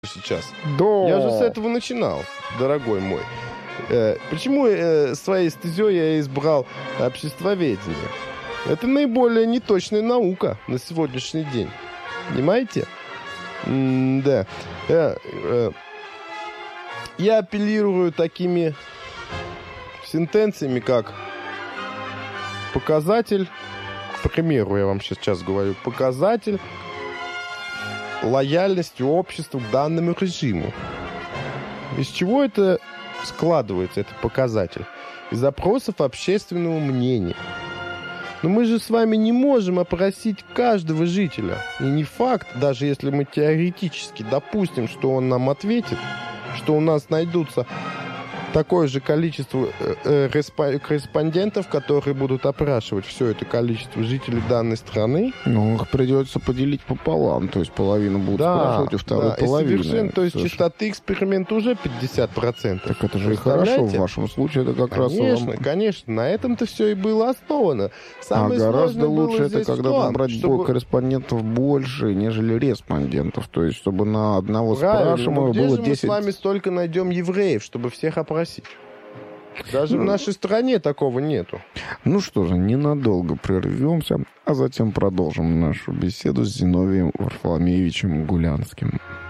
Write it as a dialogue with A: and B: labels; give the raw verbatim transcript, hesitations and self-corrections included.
A: сейчас.
B: Да.
A: Я же с этого начинал, дорогой мой. Э, почему э, своей стезей я избрал обществоведение? Это наиболее неточная наука на сегодняшний день. Понимаете? М-да. Э, э, я апеллирую такими сентенциями, как показатель, к примеру, я вам сейчас говорю, показатель лояльности общества к данному режиму. Из чего это складывается, этот показатель? Из запросов общественного мнения. Но мы же с вами не можем опросить каждого жителя. И не факт, даже если мы теоретически допустим, что он нам ответит, что у нас найдутся такое же количество э, э, корреспондентов, которые будут опрашивать все это количество жителей данной страны.
B: Ну, их придется поделить пополам. То есть половину будут
A: да,
B: спрашивать, а вторую
A: да,
B: половину.
A: И совершенно, то есть Слушай. частоты эксперимента уже пятьдесят процентов.
B: Так это же и хорошо в вашем случае. Это как
A: конечно,
B: раз
A: вам... конечно. На этом-то все и было основано. Самое
B: а гораздо лучше
A: это,
B: когда
A: план,
B: набрать
A: чтобы...
B: корреспондентов больше, нежели респондентов. То есть, чтобы на одного
A: Правильно,
B: спрашиваемого
A: где
B: было
A: же
B: десять...
A: мы с вами столько найдем евреев, чтобы всех опросить? Даже ну, в нашей стране такого нету.
B: Ну что же, ненадолго прервемся, а затем продолжим нашу беседу с Зиновием Варфоломеевичем Гулянским.